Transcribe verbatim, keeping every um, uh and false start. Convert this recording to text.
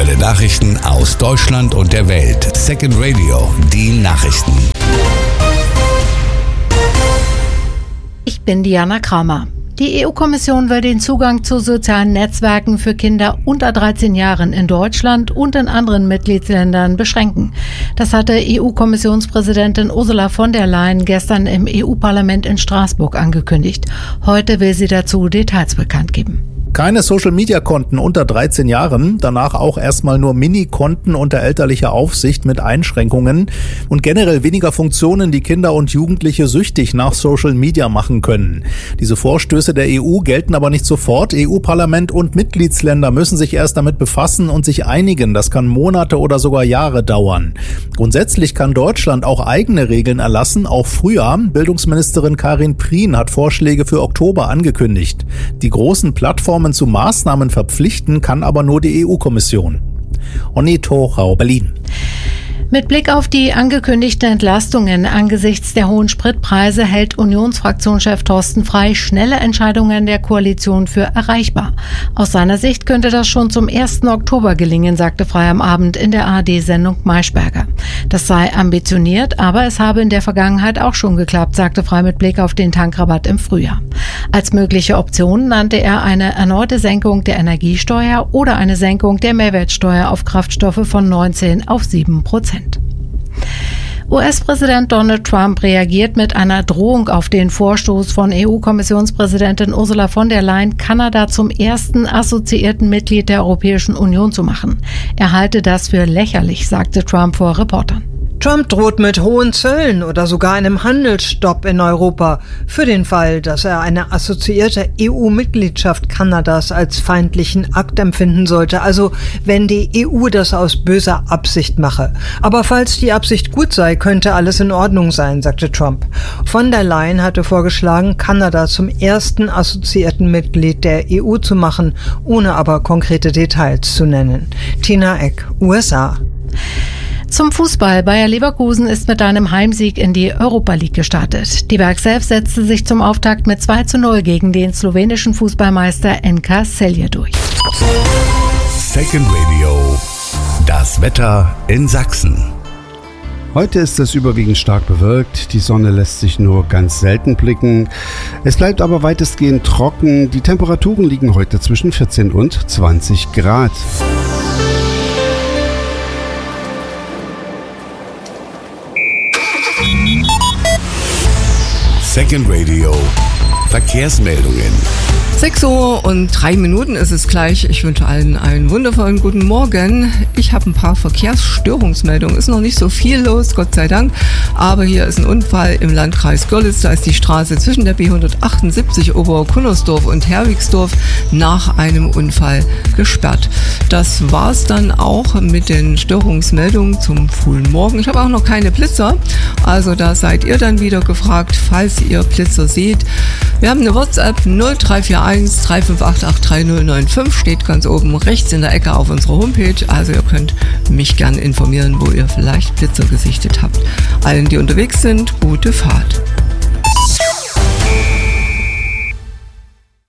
Aktuelle Nachrichten aus Deutschland und der Welt. Second Radio, die Nachrichten. Ich bin Diana Kramer. Die E U-Kommission will den Zugang zu sozialen Netzwerken für Kinder unter dreizehn Jahren in Deutschland und in anderen Mitgliedsländern beschränken. Das hatte E U-Kommissionspräsidentin Ursula von der Leyen gestern im E U-Parlament in Straßburg angekündigt. Heute will sie dazu Details bekannt geben. Keine Social-Media-Konten unter dreizehn Jahren, danach auch erstmal nur Mini-Konten unter elterlicher Aufsicht mit Einschränkungen und generell weniger Funktionen, die Kinder und Jugendliche süchtig nach Social-Media machen können. Diese Vorstöße der E U gelten aber nicht sofort. E U-Parlament und Mitgliedsländer müssen sich erst damit befassen und sich einigen. Das kann Monate oder sogar Jahre dauern. Grundsätzlich kann Deutschland auch eigene Regeln erlassen, auch früher. Bildungsministerin Karin Prien hat Vorschläge für Oktober angekündigt. Die großen Plattformen zu Maßnahmen verpflichten kann aber nur die E U-Kommission. Onni Torau, Berlin. Mit Blick auf die angekündigten Entlastungen angesichts der hohen Spritpreise hält Unionsfraktionschef Thorsten Frey schnelle Entscheidungen der Koalition für erreichbar. Aus seiner Sicht könnte das schon zum ersten Oktober gelingen, sagte Frey am Abend in der A R D-Sendung Maischberger. Das sei ambitioniert, aber es habe in der Vergangenheit auch schon geklappt, sagte Frey mit Blick auf den Tankrabatt im Frühjahr. Als mögliche Option nannte er eine erneute Senkung der Energiesteuer oder eine Senkung der Mehrwertsteuer auf Kraftstoffe von neunzehn auf sieben Prozent. U S-Präsident Donald Trump reagiert mit einer Drohung auf den Vorstoß von E U-Kommissionspräsidentin Ursula von der Leyen, Kanada zum ersten assoziierten Mitglied der Europäischen Union zu machen. Er halte das für lächerlich, sagte Trump vor Reportern. Trump droht mit hohen Zöllen oder sogar einem Handelsstopp in Europa für den Fall, dass er eine assoziierte E U-Mitgliedschaft Kanadas als feindlichen Akt empfinden sollte, also wenn die E U das aus böser Absicht mache. Aber falls die Absicht gut sei, könnte alles in Ordnung sein, sagte Trump. Von der Leyen hatte vorgeschlagen, Kanada zum ersten assoziierten Mitglied der E U zu machen, ohne aber konkrete Details zu nennen. Tina Eck, U S A. Zum Fußball. Bayer Leverkusen ist mit einem Heimsieg in die Europa League gestartet. Die Berg selbst setzte sich zum Auftakt mit zwei zu null gegen den slowenischen Fußballmeister N K Celje durch. Second Radio. Das Wetter in Sachsen. Heute ist es überwiegend stark bewölkt, die Sonne lässt sich nur ganz selten blicken. Es bleibt aber weitestgehend trocken. Die Temperaturen liegen heute zwischen vierzehn und zwanzig Grad. Second Radio. Verkehrsmeldungen. sechs Uhr und drei Minuten ist es gleich. Ich wünsche allen einen wundervollen guten Morgen. Ich habe ein paar Verkehrsstörungsmeldungen. Ist noch nicht so viel los, Gott sei Dank. Aber hier ist ein Unfall im Landkreis Görlitz. Da ist die Straße zwischen der B hundertachtundsiebzig Oberkunnersdorf und Herwigsdorf nach einem Unfall gesperrt. Das war's dann auch mit den Störungsmeldungen zum frühen Morgen. Ich habe auch noch keine Blitzer. Also da seid ihr dann wieder gefragt, falls ihr Blitzer seht. Wir haben eine WhatsApp null drei vier eins drei fünf acht acht drei null neun fünf, steht ganz oben rechts in der Ecke auf unserer Homepage. Also ihr könnt mich gerne informieren, wo ihr vielleicht Blitzer gesichtet habt. Allen, die unterwegs sind, gute Fahrt.